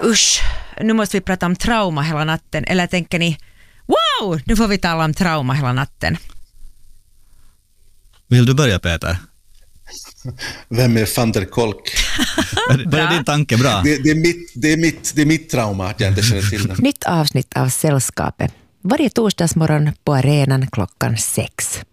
Usch, nu måste vi prata om trauma hela natten. Eller tänker ni, wow, nu får vi tala om trauma hela natten. Vill du börja, Peter? Vem är van der Kolk? Var din tanke bra? Det är mitt trauma att jag inte känner till den. Nytt avsnitt av Sällskapet. Varje torsdagsmorgon på arenan 6:00.